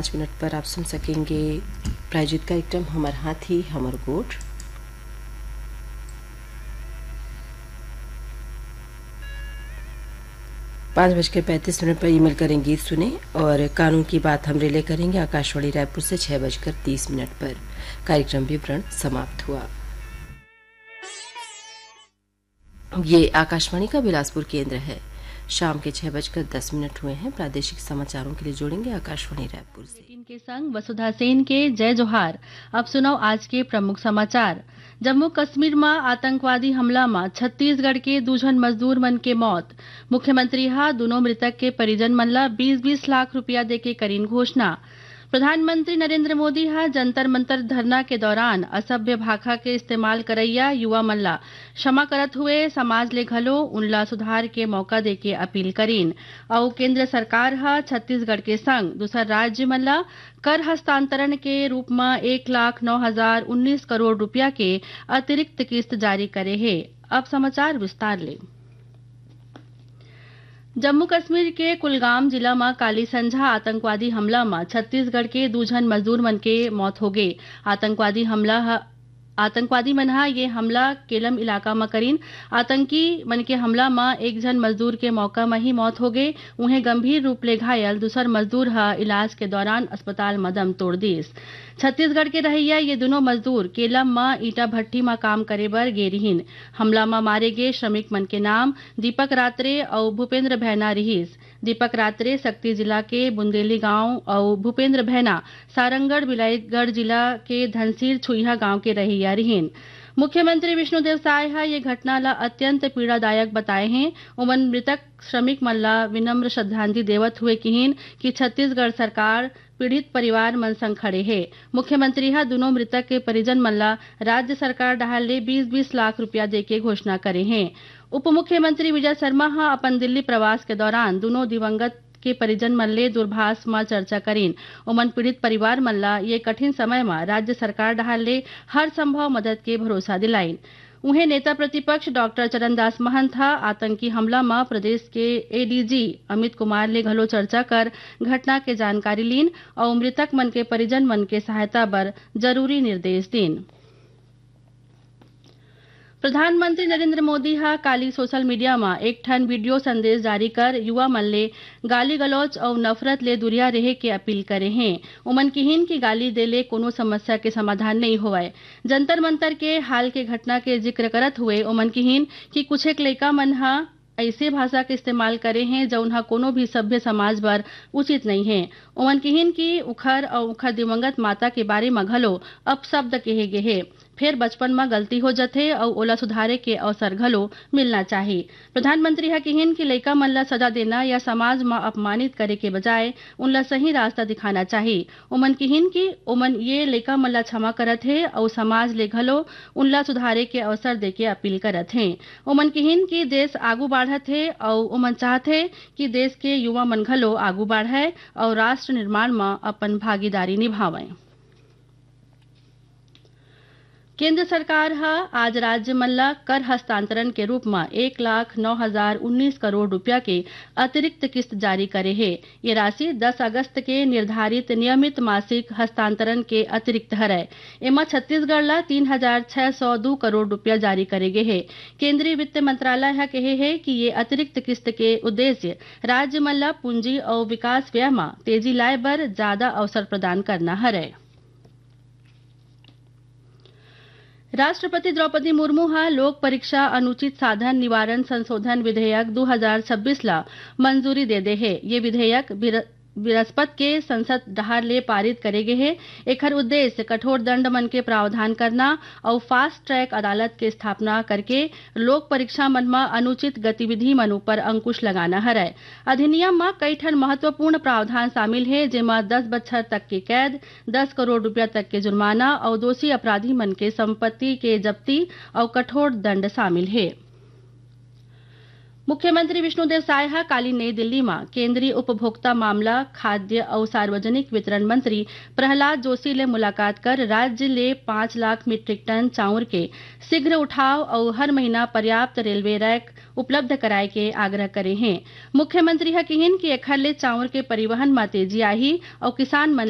5 minute पर आप सुन सकेंगे प्रायोजित कार्यक्रम हमर हाथी हमर गोठ। पाँच बजकर 35 मिनट पर ईमेल करें गीत सुने और कानून की बात हम रिले करेंगे आकाशवाणी रायपुर से 6:30 पर। कार्यक्रम विवरण समाप्त हुआ। ये आकाशवाणी का बिलासपुर केंद्र है। शाम के 6:10 हुए हैं। प्रादेशिक समाचारों के लिए जोड़ेंगे आकाशवाणी रायपुर से के संग वसुधा सेन के जय जोहार। अब सुनो आज के प्रमुख समाचार। जम्मू कश्मीर में आतंकवादी हमला में छत्तीसगढ़ के 2 जन मजदूर मन के मौत। मुख्यमंत्री हा दोनों मृतक के परिजन मन ला 20-20 लाख रुपया देके करीन घोषणा। प्रधानमंत्री नरेंद्र मोदी हा जंतर मंतर धरना के दौरान असभ्य भाषा के इस्तेमाल करैया युवा मन ला क्षमा करत हुए समाज ले घलो उनला सुधार के मौका देके अपील करीन। और केंद्र सरकार हा छत्तीसगढ़ के संग दूसर राज्य मन ला कर हस्तांतरण के रूप में 1,09,019 करोड़ रुपया के अतिरिक्त किस्त जारी करे है। अब समाचार विस्तार ले। जम्मू कश्मीर के कुलगाम जिला में काली संझा आतंकवादी हमला में छत्तीसगढ़ के 2 जन मजदूर मन के मौत हो गए। आतंकवादी मन हा ये हमला केलम इलाका में करीन। आतंकी मन के हमला में 1 जन मजदूर के मौका में ही मौत हो गए। उन्हें गंभीर रूप ले घायल दूसर मजदूर हा इलाज के दौरान अस्पताल में दम तोड़ दिस। छत्तीसगढ़ के रहिया ये दोनों मजदूर केलम में ईटा भट्टी में काम करे बर गे रहीन। हमला में मारे गए श्रमिक मन के नाम दीपक रात्रे और भूपेंद्र भैना रहीस। दीपक रात्रे सक्ती जिला के बुंदेली गांव और भूपेंद्र भैना सारंगढ़ बिलाईगढ़ जिला के धनसीर छुईहा गांव के रहिया रहीन। मुख्यमंत्री विष्णुदेव साय हा ये घटना ला अत्यंत पीड़ादायक बताए हैं। उमन मृतक श्रमिक मन ला विनम्र श्रद्धांजलि देवत हुए कहिन कि छत्तीसगढ़ सरकार पीड़ित परिवार मन संग खड़े है। मुख्यमंत्री हा दोनों मृतक के परिजन मन ला राज्य सरकार डाहर ले 20-20 लाख रुपया देके घोषणा करे हैं। उप मुख्यमंत्री विजय शर्मा हा अपन दिल्ली प्रवास के दौरान दोनों दिवंगत के परिजन मन ले दूरभाष में चर्चा करीन। उमन पीड़ित परिवार मन ला ये कठिन समय में राज्य सरकार डाहर ले हर संभव मदद के भरोसा दिलाइन। उन्हें नेता प्रतिपक्ष डॉक्टर चरणदास महंत हा आतंकी हमला में प्रदेश के एडीजी अमित कुमार ले घलो चर्चा कर घटना के जानकारी लीन और मृतक मन के परिजन मन के सहायता बर जरूरी निर्देश दीन। प्रधानमंत्री नरेंद्र मोदी हा काली सोशल मीडिया में एक ठन वीडियो संदेश जारी कर युवा मन ले गाली गलौच और नफरत ले दूरिया रहे के अपील करे हैं। उमन किहिन की गाली देले कोनो समस्या के समाधान नहीं होवे। जंतर मंतर के हाल के घटना के जिक्र करत हुए उमन किहिन कि कुछ एक लइका मन हा ऐसे भाषा के इस्तेमाल करे हैं जौन हा कोनो भी सभ्य समाज बर उचित नहीं है। उमन किहिन की उखर और उखर दिवंगत माता के बारे में घलो अपशब्द कहे गे है। फिर बचपन में गलती हो जथे और ओला सुधारे के अवसर घलो मिलना चाहिए। प्रधानमंत्री हा किहिन की लइका मन ला सजा देना या समाज में अपमानित करे के बजाय उनला सही रास्ता दिखाना चाहिए। उमन किहिन की उमन ये लइका मन ला क्षमा करत है और समाज ले घलो उनला सुधारे के अवसर देके अपील करत है। उमन किहिन की देश आगू बढ़त है और उमन चाहते कि देश के युवा मन घलो आगू बढ़े और राष्ट्र निर्माण में अपन भागीदारी निभावें। केंद्र सरकार हा आज राज्य मन ला कर हस्तांतरण के रूप में 1,09,019 करोड़ रुपया के अतिरिक्त किस्त जारी करे है। ये राशि 10 अगस्त के निर्धारित नियमित मासिक हस्तांतरण के अतिरिक्त हरै। एमा छत्तीसगढ़ ला 3,602 करोड़ रुपया जारी करे गे है। केंद्रीय वित्त मंत्रालय हा कहे है कि ये अतिरिक्त किस्त के उद्देश्य राज्य मन ला पूंजी और विकास व्यय में तेजी लाए बर ज्यादा अवसर प्रदान करना हरै। राष्ट्रपति द्रौपदी मुर्मू हा लोक परीक्षा अनुचित साधन निवारण संशोधन विधेयक 2026 ला मंजूरी दे दे है। ये विधेयक बृहस्पति के संसद डहार ले पारित करे गे है। एकर उद्देश्य कठोर दंड मन के प्रावधान करना और फास्ट ट्रैक अदालत के स्थापना करके लोक परीक्षा मन में अनुचित गतिविधि मन पर अंकुश लगाना हरै। अधिनियम में कई ठन महत्वपूर्ण प्रावधान शामिल है जेमा 10 बछर तक की कैद, 10 करोड़ रुपया तक के जुर्माना और दोषी अपराधी मन के संपत्ति के जब्ती और कठोर दंड शामिल है। मुख्यमंत्री विष्णुदेव साय हा काली नई दिल्ली में केंद्रीय उपभोक्ता मामला, खाद्य और सार्वजनिक वितरण मंत्री प्रहलाद जोशी ले मुलाकात कर राज्य ले 5 लाख मीट्रिक टन चाउर के शीघ्र उठाव और हर महीना पर्याप्त रेलवे रैक उपलब्ध कराए के आग्रह करे हैं। मुख्यमंत्री हा कहिन कि एखर ले चाउर के परिवहन में तेजी आही और किसान मन